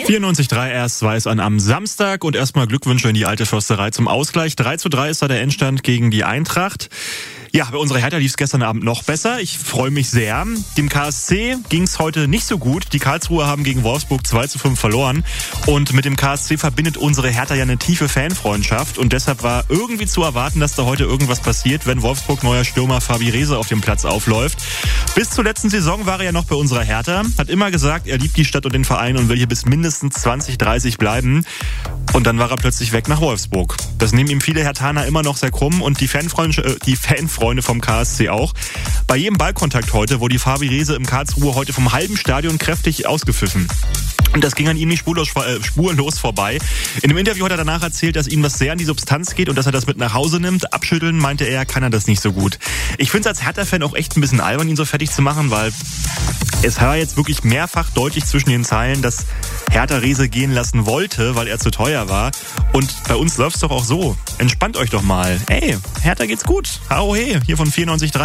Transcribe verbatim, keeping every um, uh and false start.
vierundneunzig Komma drei erst weiß an am Samstag und erstmal Glückwünsche in die alte Försterei zum Ausgleich. drei zu drei ist da der Endstand gegen die Eintracht. Ja, bei unserer Hertha lief es gestern Abend noch besser. Ich freue mich sehr. Dem K S C ging es heute nicht so gut. Die Karlsruher haben gegen Wolfsburg zwei zu fünf verloren. Und mit dem K S C verbindet unsere Hertha ja eine tiefe Fanfreundschaft. Und deshalb war irgendwie zu erwarten, dass da heute irgendwas passiert, wenn Wolfsburg neuer Stürmer Fabi Rehse auf dem Platz aufläuft. Bis zur letzten Saison war er ja noch bei unserer Hertha. Hat immer gesagt, er liebt die Stadt und den Verein und will hier bis mindestens zwanzig dreißig bleiben. Und dann war er plötzlich weg nach Wolfsburg. Das nehmen ihm viele Herthaner immer noch sehr krumm und die Fanfreunde, äh, die Fanfreunde vom K S C auch. Bei jedem Ballkontakt heute wurde die Fabi Rehse im Karlsruhe heute vom halben Stadion kräftig ausgepfiffen. Und das ging an ihm nicht spurlos, äh, spurlos vorbei. In einem Interview hat er danach erzählt, dass ihm das sehr an die Substanz geht und dass er das mit nach Hause nimmt. Abschütteln, meinte er, kann er das nicht so gut. Ich finde es als Hertha-Fan auch echt ein bisschen albern, ihn so fertig zu machen, weil es war jetzt wirklich mehrfach deutlich zwischen den Zeilen, dass Hertha Rehse gehen lassen wollte, weil er zu teuer war. Und bei uns läuft's doch auch so. Entspannt euch doch mal. Ey, Hertha geht's gut. Hau he, hier von vierundneunzig Komma drei.